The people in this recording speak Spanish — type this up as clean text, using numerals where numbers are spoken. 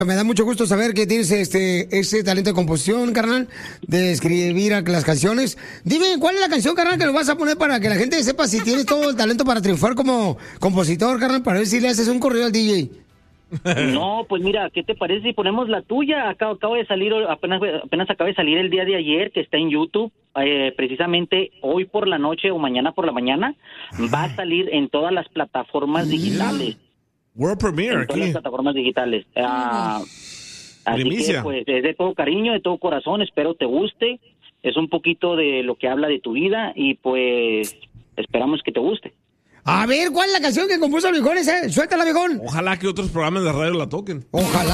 Me da mucho gusto saber que tienes ese talento de composición, carnal, de escribir las canciones. Dime, ¿cuál es la canción, carnal, que lo vas a poner para que la gente sepa si tienes todo el talento para triunfar como compositor, carnal, para ver si le haces un correo al DJ? No, pues mira, ¿qué te parece si ponemos la tuya? Acabo de salir, apenas acaba de salir el día de ayer, que está en YouTube, precisamente hoy por la noche o mañana por la mañana, va a salir en todas las plataformas digitales. World Premiere, en todas las plataformas digitales. Así Primicia. que, pues, es de todo cariño, de todo corazón, espero te guste. Es un poquito de lo que habla de tu vida y, pues, esperamos que te guste. A ver, ¿cuál es la canción que compuso el viejón ese? Suéltala, viejón. Ojalá que otros programas de radio la toquen. Ojalá.